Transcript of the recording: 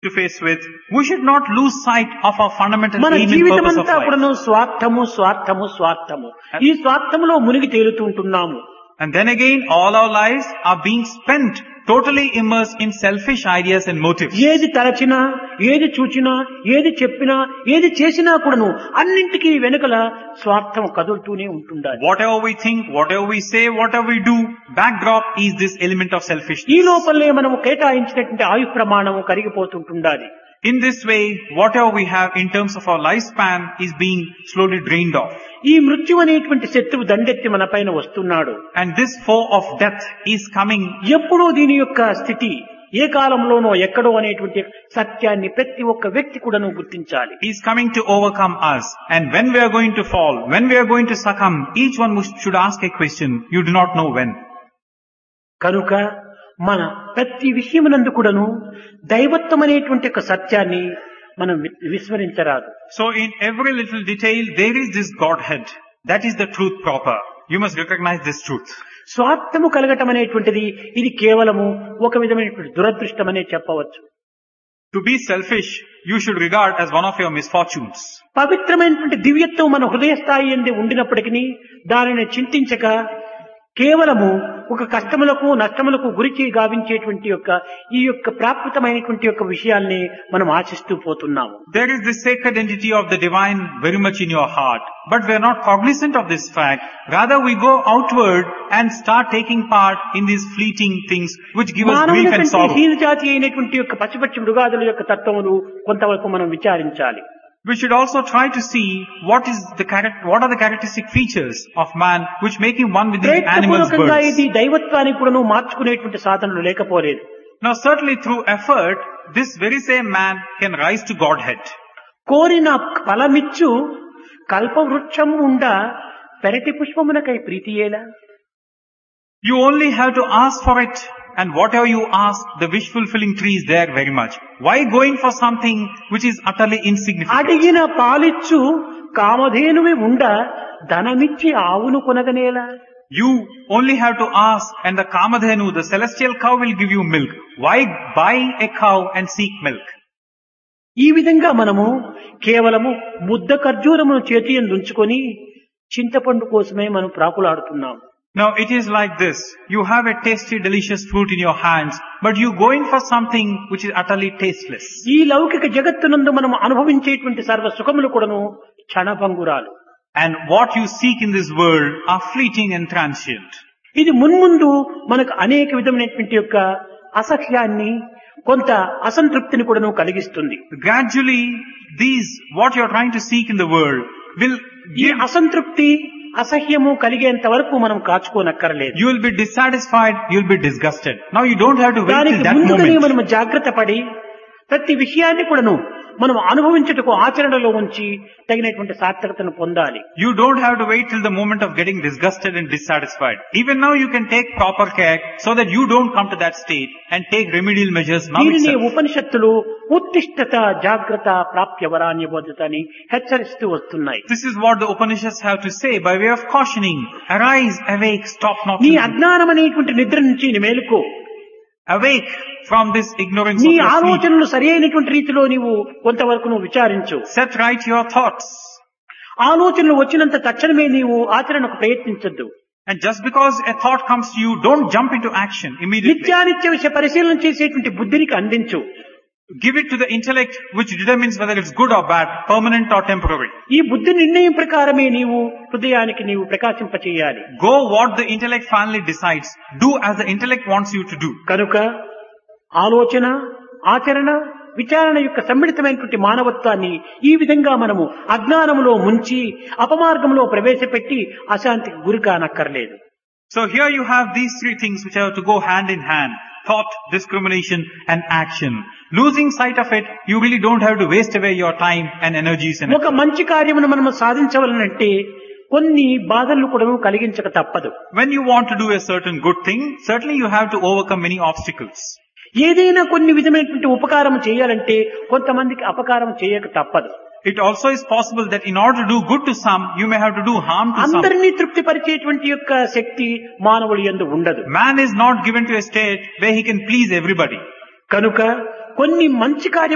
to face with, we should not lose sight of our fundamental మన aim and జీవితం purpose of అంతా life. కూడాను స్వార్థము స్వార్థము స్వార్థము ఈ స్వార్థములో మునిగి తేలుతుంటున్నాము. And then again, all our lives are being spent totally immersed in selfish ideas and motives. ఏది తలచినా, ఏది చూచినా, ఏది చెప్పినా, ఏది చేసినా కూడాను అన్నింటికీ వెనుకల స్వార్థం కదులుతూనే ఉంటుండాలి. Whatever we think, whatever we say, whatever we do, backdrop is this element of ఈ selfishness. లోపలే మనము కేటాయించినటువంటి ఆయు ప్రమాణము కరిగిపోతుంటుండాలి. In this way, whatever we have in terms of our lifespan is being slowly drained off. ఈ మృత్యు అనేటువంటి శత్రువు దండెత్తి మన పైన వస్తున్నాడు. And this foe of death is coming. ఎప్పుడూ దీని యొక్క స్థితి ఏ కాలంలోనో ఎక్కడో అనేటువంటి సత్యాన్ని ప్రతి ఒక్క వ్యక్తి కూడాను గుర్తించాలి. He is coming to overcome us. And when we are going to fall, when we are going to succumb, each one should ask a question. You do not know when. కనుక మన ప్రతి విషయమునందు కూడాను దైవత్వం అనేటువంటి ఒక సత్యాన్ని మనం విస్మరించరాదు. So in every little detail, there is this Godhead. That is the truth proper. You must recognize this truth. స్వార్థము కలగటం అనేటువంటిది ఇది కేవలము ఒక విధమైనటువంటి దురదృష్టం అనే చెప్పవచ్చు. To be selfish, you should regard as one of your misfortunes. పవిత్రమైనటువంటి దివ్యత్వం మన హృదయ స్థాయి ఎందు ఉండినప్పటికీ దానిని చింతించక కేవలము ఒక కష్టములకు నష్టములకు గురికి గావించేటువంటి ఈ యొక్క ప్రాప్తమైనటువంటి యొక్క విషయాల్ని మనం ఆశిస్తూ పోతున్నాము. There is this sacred entity of the divine very much in your heart, but we are not cognizant of this fact. Rather we go outward and start taking part in these fleeting things which give us grief and sorrow. హీనజాతి అయినటువంటి యొక్క పశుపక్షి మృగాదుల యొక్క తత్వమును కొంతవరకు మనం విచారించాలి. We should also try to see what are the characteristic features of man which make him one with the animals, ప్రయత్నపూర్వకంగా birds. ఇది దైవత్వాన్ని కూడాను మార్చుకునేటువంటి సాధనలు లేకపోలేదు. Now certainly through effort, this very same man can rise to Godhead. కోరిన ఫలమిచ్చు కల్పవృక్షం ఉండ పెరటి పుష్పమునకై ప్రీతియేలా. You only have to ask for it, and whatever you ask, the wish-fulfilling tree is there very much. Why going for something which is utterly insignificant? అడిగిన పాలిచ్చు కామధేనువి ఉండ ధనమిచ్చి ఆవును కొనగనేలా. You only have to ask, and the Kamadhenu, the celestial cow, will give you milk. Why buy a cow and seek milk? ఈ విధంగా మనము కేవలము ముద్ద ఖర్జూరమును చేతి యందు ఉంచుకొని చింతపండు కోసమే మనం ప్రాకులాడుతున్నాం. Now it is like this. You have a tasty, delicious fruit in your hands, but you go in for something which is utterly tasteless. ఈ లౌకిక జగత్తునందు మనం అనుభవించేటువంటి సర్వ సుఖములు కూడాను క్షణభంగురాలు. And what you seek in this world are fleeting and transient. ఇది మున్ముందు మనకు అనేక విధమైనటువంటి యొక్క అసహ్యాన్ని కొంత అసంతృప్తిని కూడాను కలిగిస్తుంది. Gradually, what you are trying to seek in the world will ఈ అసంతృప్తి అసహ్యము కలిగేంత వరకు మనం కాచుకోనక్కర్లేదు. You will be dissatisfied, you will be disgusted. Now you don't have to wait దానికి till that ముందుగానే moment. మనం జాగ్రత్త పడి ప్రతి విషయాన్ని కూడాను మనం అనుభవించుటకు ఆచరణలో ఉంచి తగినటువంటి సార్థకతను పొందాలి. You don't have to wait till the moment of getting disgusted and dissatisfied. Even now you can take proper care so that you don't come to that state and take remedial measures now దీనిని itself. ఉపనిషత్తులు ఉత్తిష్టత జాగ్రత్త ప్రాప్య వరాన్ని బోధత అని హెచ్చరిస్తూ వస్తున్నాయి. This is what the Upanishads have to say by way of cautioning. Arise, awake, stop not. నీ అజ్ఞానం అనేటువంటి నిద్ర నుంచి నీ మేలుకో. Awake from this ignorance నీ of your sleep. ఆలోచనలు సరి అయినటువంటి రీతిలో నీవు కొంతవరకు నువ్వు విచారించు. Set right your thoughts. ఆలోచనలు వచ్చినంత తక్షణమే నీవు ఆచరణకు ప్రయత్నించద్దు. And just because a thought comes to you, don't jump into action immediately. నిత్యానిత్య విషయ పరిశీలన చేసేటువంటి బుద్ధినికి అందించు. Give it to the intellect which determines whether it's good or bad, permanent or temporary. ఈ బుద్ధి నిర్ణయం ప్రకారమే నీవు హృదయానికి నీవు ప్రకాశింపచేయాలి. Go what the intellect finally decides. Do as the intellect wants you to do. కనుక ఆలోచన ఆచరణ విచారణ యొక్క సమ్మిళితమైనటువంటి మానవత్వాన్ని ఈ విధంగా మనము అజ్ఞానములో ముంచి అపమార్గంలో ప్రవేశపెట్టి అశాంతికి గురి కానక్కర్లేదు. So here you have these three things which have to go hand in hand. Thought, discrimination and action. Losing sight of it, you really don't have to waste away your time and energies and ఒక మంచి కార్యమును మనము సాధించవలనంటే కొన్ని బాధలు కూడా కలిగించక తప్పదు. When you want to do a certain good thing, certainly you have to overcome many obstacles. ఏదైనా కొన్ని విధమైనటువంటి ఉపకారం చేయాలంటే కొంతమందికి అపకారం చేయక తప్పదు. It also is possible that in order to do good to some, you may have to do harm to some. అందరినీ తృప్తిపరిచేటువంటి యొక్క శక్తి మానవుడి యందు ఉండదు. Man is not given to a state where he can please everybody. కనుక కొన్ని మంచి కార్య